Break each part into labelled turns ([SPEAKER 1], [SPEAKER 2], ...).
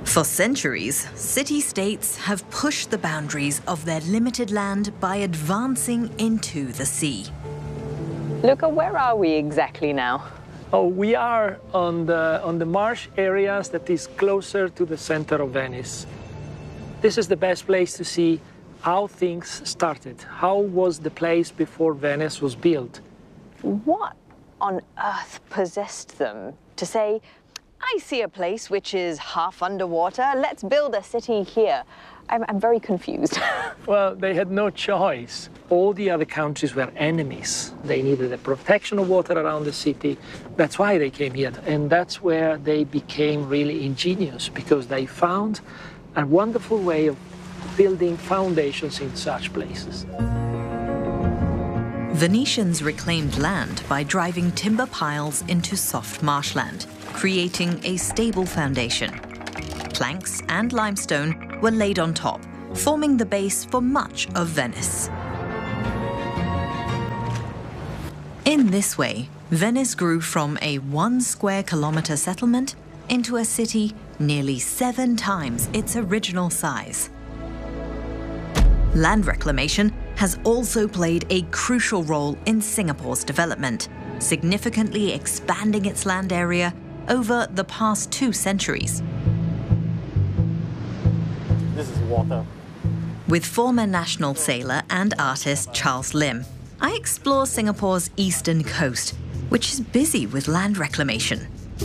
[SPEAKER 1] For centuries, city-states have pushed the boundaries of their limited land by advancing into the sea.
[SPEAKER 2] Luca, where are we exactly now?
[SPEAKER 3] Oh, we are on the marsh areas that is closer to the center of Venice. This is the best place to see how things started. How was the place before Venice was built?
[SPEAKER 2] What on earth possessed them to say, I see a place which is half underwater, let's build a city here? I'm very confused.
[SPEAKER 3] Well, they had no choice. All the other countries were enemies. They needed the protection of water around the city. That's why they came here. And that's where they became really ingenious, because they found a wonderful way of building foundations in such places.
[SPEAKER 1] Venetians reclaimed land by driving timber piles into soft marshland, creating a stable foundation. Planks and limestone were laid on top, forming the base for much of Venice. In this way, Venice grew from a 1 square kilometre settlement into a city nearly 7 times its original size. Land reclamation has also played a crucial role in Singapore's development, significantly expanding its land area over the past 2 centuries.
[SPEAKER 4] This is water.
[SPEAKER 1] With former national sailor and artist Charles Lim, I explore Singapore's eastern coast, which is busy with land reclamation.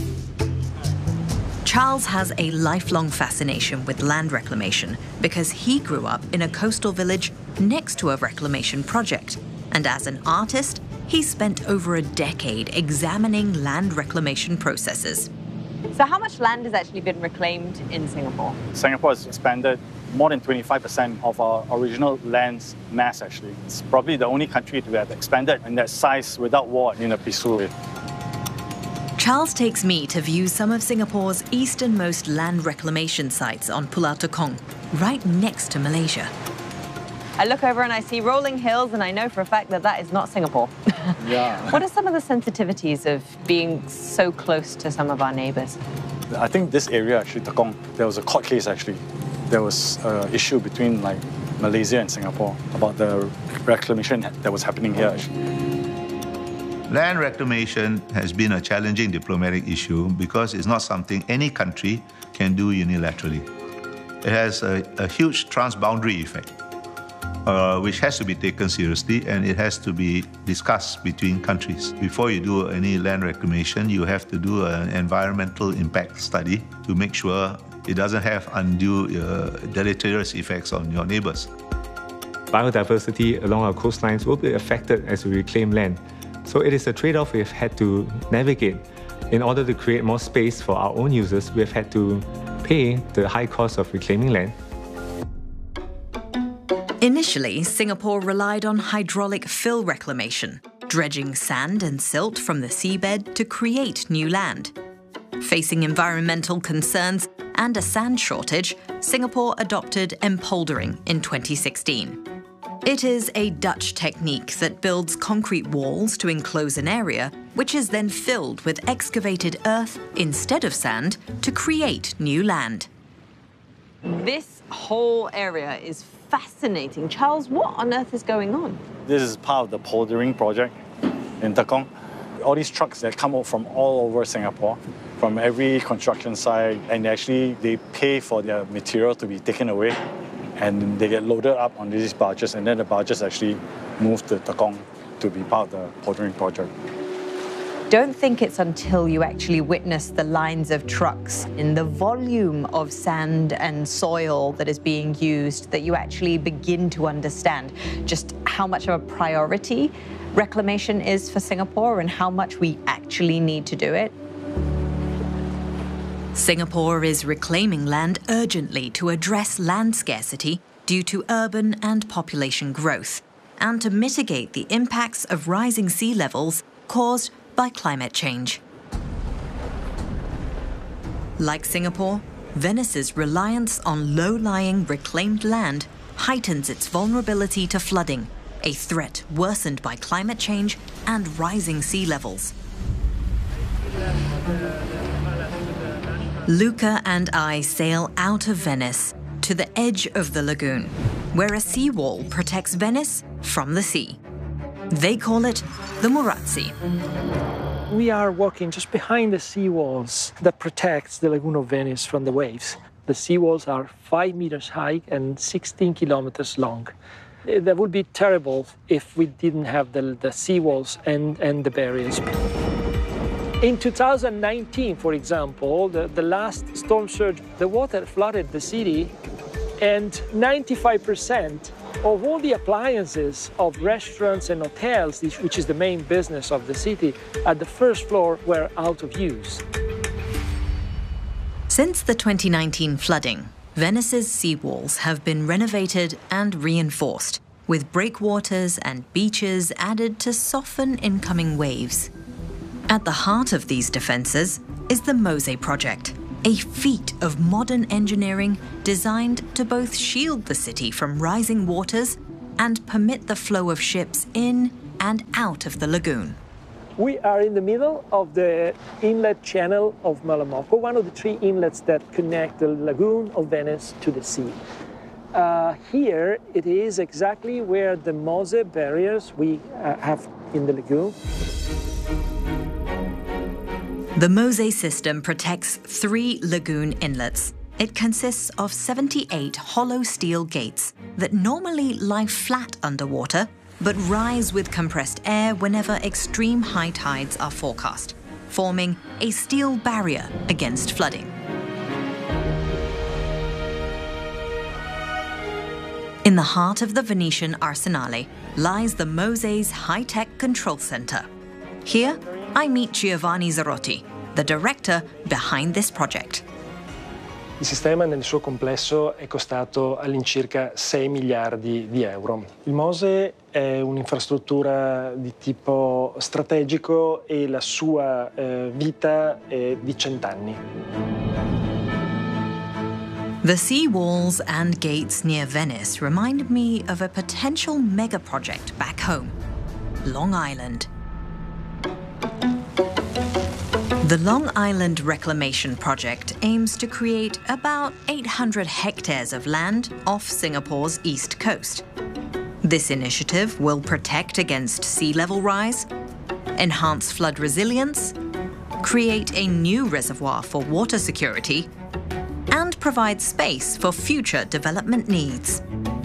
[SPEAKER 1] Charles has a lifelong fascination with land reclamation because he grew up in a coastal village next to a reclamation project, and as an artist, he spent over a decade examining land reclamation processes.
[SPEAKER 2] So how much land has actually been reclaimed in Singapore?
[SPEAKER 4] Singapore has expanded more than 25% of our original land's mass, actually. It's probably the only country to have expanded in that size without war in a peaceful way.
[SPEAKER 1] Charles takes me to view some of Singapore's easternmost land reclamation sites on Pulau Tekong, right next to Malaysia.
[SPEAKER 2] I look over and I see rolling hills, and I know for a fact that that is not Singapore.
[SPEAKER 4] Yeah.
[SPEAKER 2] What are some of the sensitivities of being so close to some of our neighbours?
[SPEAKER 4] I think this area, actually, Tekong, there was a court case, actually. There was an issue between Malaysia and Singapore about the reclamation that was happening here, actually.
[SPEAKER 5] Land reclamation has been a challenging diplomatic issue because it's not something any country can do unilaterally. It has a huge transboundary effect, which has to be taken seriously, and it has to be discussed between countries. Before you do any land reclamation, you have to do an environmental impact study to make sure it doesn't have undue deleterious effects on your neighbors.
[SPEAKER 6] Biodiversity along our coastlines will be affected as we reclaim land. So it is a trade-off we've had to navigate. In order to create more space for our own users, we've had to pay the high cost of reclaiming land.
[SPEAKER 1] Initially, Singapore relied on hydraulic fill reclamation, dredging sand and silt from the seabed to create new land. Facing environmental concerns and a sand shortage, Singapore adopted empoldering in 2016. It is a Dutch technique that builds concrete walls to enclose an area, which is then filled with excavated earth instead of sand to create new land.
[SPEAKER 2] This whole area is fascinating. Charles, what on earth is going on?
[SPEAKER 4] This is part of the poldering project in Tekong. All these trucks that come out from all over Singapore, from every construction site, and actually they pay for their material to be taken away, and they get loaded up on these barges, and then the barges actually move to Tekong to be part of the poldering project.
[SPEAKER 2] Don't think it's until you actually witness the lines of trucks in the volume of sand and soil that is being used that you actually begin to understand just how much of a priority reclamation is for Singapore and how much we actually need to do it.
[SPEAKER 1] Singapore is reclaiming land urgently to address land scarcity due to urban and population growth, and to mitigate the impacts of rising sea levels caused by climate change. Like Singapore, Venice's reliance on low-lying reclaimed land heightens its vulnerability to flooding, a threat worsened by climate change and rising sea levels. Luca and I sail out of Venice to the edge of the lagoon, where a seawall protects Venice from the sea. They call it the Murazzi.
[SPEAKER 3] We are walking just behind the seawalls that protects the Lagoon of Venice from the waves. The seawalls are 5 meters high and 16 kilometers long. That would be terrible if we didn't have the seawalls and the barriers. In 2019, for example, the last storm surge, the water flooded the city, and 95% of all the appliances of restaurants and hotels, which is the main business of the city, at the first floor were out of use.
[SPEAKER 1] Since the 2019 flooding, Venice's seawalls have been renovated and reinforced, with breakwaters and beaches added to soften incoming waves. At the heart of these defences is the Mose project, a feat of modern engineering designed to both shield the city from rising waters and permit the flow of ships in and out of the lagoon.
[SPEAKER 3] We are in the middle of the inlet channel of Malamocco, one of the 3 inlets that connect the Lagoon of Venice to the sea. Here it is exactly where the Mose barriers we have in the lagoon.
[SPEAKER 1] The Mose system protects 3 lagoon inlets. It consists of 78 hollow steel gates that normally lie flat underwater, but rise with compressed air whenever extreme high tides are forecast, forming a steel barrier against flooding. In the heart of the Venetian Arsenale lies the Mose's high-tech control center. Here, I meet Giovanni Zarotti, the director behind this project.
[SPEAKER 7] Il sistema nel suo complesso è costato all'incirca 6 miliardi di euro. Il Mose è un'infrastruttura di tipo strategico e la sua vita è di 100 anni.
[SPEAKER 1] The sea walls and gates near Venice remind me of a potential mega project back home, Long Island. The Long Island Reclamation Project aims to create about 800 hectares of land off Singapore's east coast. This initiative will protect against sea level rise, enhance flood resilience, create a new reservoir for water security, and provide space for future development needs.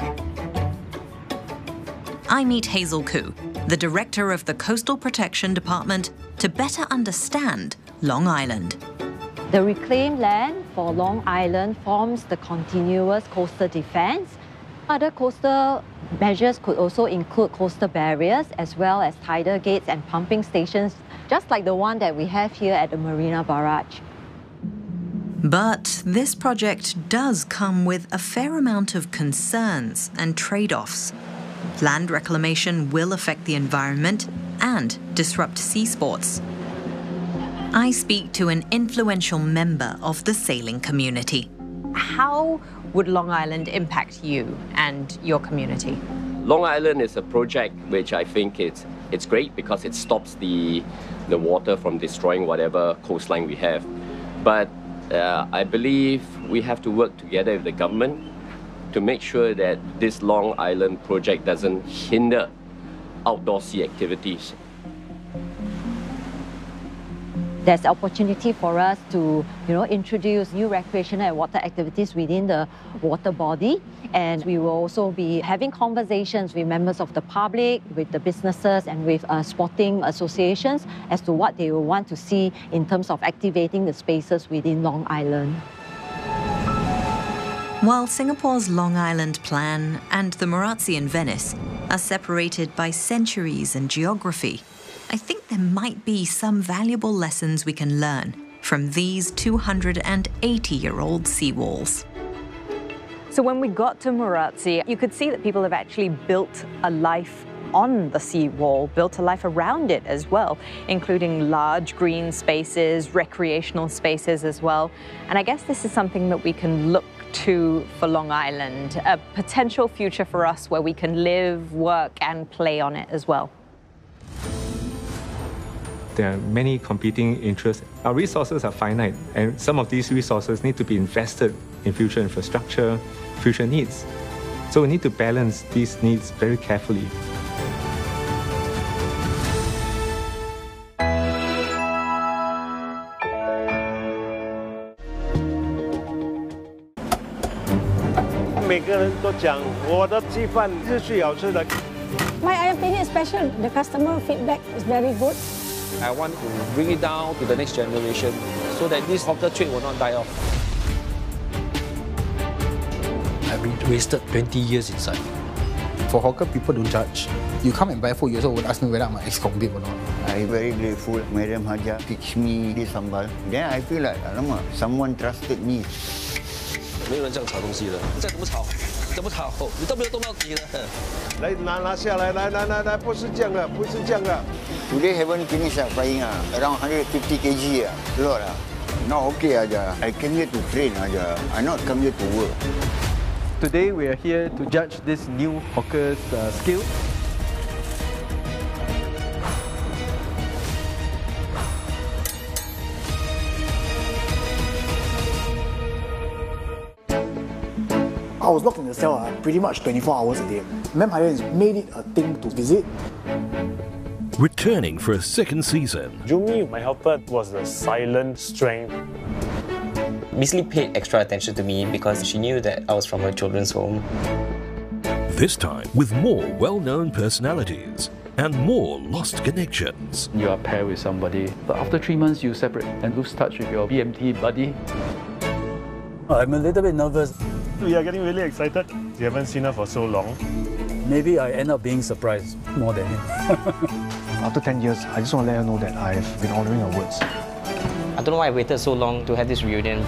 [SPEAKER 1] I meet Hazel Koo, the director of the Coastal Protection Department, to better understand Long Island.
[SPEAKER 8] The reclaimed land for Long Island forms the continuous coastal defense. Other coastal measures could also include coastal barriers as well as tidal gates and pumping stations, just like the one that we have here at the Marina Barrage.
[SPEAKER 1] But this project does come with a fair amount of concerns and trade-offs. Land reclamation will affect the environment and disrupt sea sports. I speak to an influential member of the sailing community.
[SPEAKER 2] How would Long Island impact you and your community?
[SPEAKER 9] Long Island is a project which I think it's great because it stops the water from destroying whatever coastline we have. But I believe we have to work together with the government to make sure that this Long Island project doesn't hinder outdoor sea activities.
[SPEAKER 8] There's opportunity for us to, introduce new recreational and water activities within the water body. And we will also be having conversations with members of the public, with the businesses, and with sporting associations as to what they will want to see in terms of activating the spaces within Long Island.
[SPEAKER 1] While Singapore's Long Island Plan and the Murazzi in Venice are separated by centuries and geography, I think there might be some valuable lessons we can learn from these 280-year-old seawalls.
[SPEAKER 2] So when we got to Murazzi, you could see that people have actually built a life on the seawall, built a life around it as well, including large green spaces, recreational spaces as well. And I guess this is something that we can look to for Long Island, a potential future for us where we can live, work, and play on it as well.
[SPEAKER 6] There are many competing interests. Our resources are finite, and some of these resources need to be invested in future infrastructure, future needs. So we need to balance these needs very carefully.
[SPEAKER 10] My ayam penyet is special. The customer feedback is very good.
[SPEAKER 11] I want to bring it down to the next generation so that this hawker trade will not die off.
[SPEAKER 12] I've been wasted 20 years inside.
[SPEAKER 13] For hawker, people don't judge. You come and buy food, you also would ask me whether I'm an ex-convict or not.
[SPEAKER 14] I'm very grateful. Madam Haja teach me this sambal. Then I feel like, alamak, someone trusted me.
[SPEAKER 11] 没有人这样炒东西的，再怎么炒，怎么炒，你都没有动到底的。
[SPEAKER 15] 来拿下来，来，不是这样的，不是这样的。
[SPEAKER 14] Today haven't finished frying around 150 kg a lot Not okay aja. I came here to train aja. I not come here to work.
[SPEAKER 16] Today we are here to judge this new hawker's skill.
[SPEAKER 17] I was locked in the cell pretty much 24 hours a day. Ma'am Haya has made it a thing to visit.
[SPEAKER 18] Returning for a second season.
[SPEAKER 19] Jumi, my helper, was the silent strength.
[SPEAKER 20] Miss Lee paid extra attention to me because she knew that I was from a children's home.
[SPEAKER 18] This time with more well-known personalities and more lost connections.
[SPEAKER 21] You are paired with somebody, but after 3 months you separate and lose touch with your BMT buddy.
[SPEAKER 22] I'm a little bit nervous.
[SPEAKER 19] We are getting really excited. We haven't seen her for so long.
[SPEAKER 22] Maybe I end up being surprised more than him.
[SPEAKER 23] After 10 years, I just want to let her know that I've been honouring her words.
[SPEAKER 20] I don't know why I waited so long to have this reunion.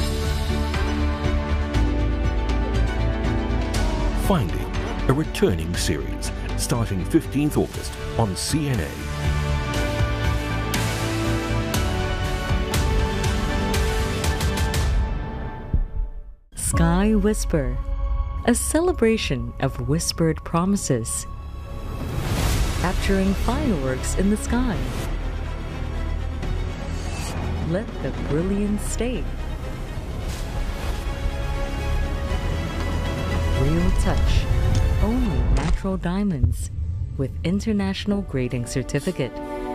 [SPEAKER 18] Finding, a returning series, starting 15th August on CNA.
[SPEAKER 24] Sky Whisper, a celebration of whispered promises, capturing fireworks in the sky. Let the brilliance stay. Real touch, only natural diamonds with international grading certificate.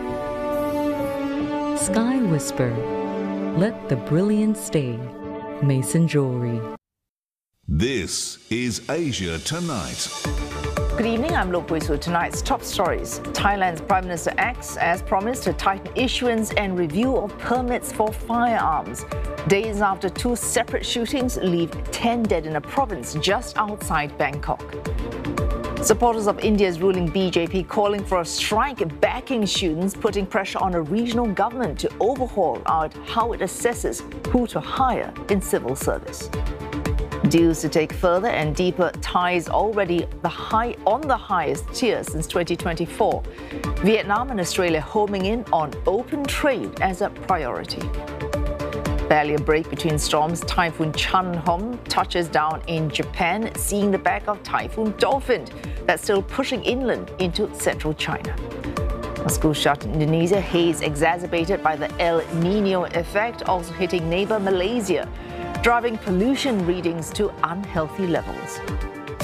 [SPEAKER 24] Sky Whisper, let the brilliance stay. Mason Jewelry.
[SPEAKER 25] This is Asia Tonight.
[SPEAKER 26] Good evening, I'm Lo Pui Su. Tonight's top stories. Thailand's Prime Minister acts as promised to tighten issuance and review of permits for firearms. Days after 2 separate shootings leave 10 dead in a province just outside Bangkok. Supporters of India's ruling BJP calling for a strike backing students, putting pressure on a regional government to overhaul how it assesses who to hire in civil service. Deals to take further and deeper ties already on the highest tier since 2024. Vietnam and Australia homing in on open trade as a priority. Barely a break between storms, Typhoon Chunhom touches down in Japan, seeing the back of Typhoon Dolphin that's still pushing inland into central China. A school shut in Indonesia, haze exacerbated by the El Nino effect, also hitting neighbor Malaysia, driving pollution readings to unhealthy levels.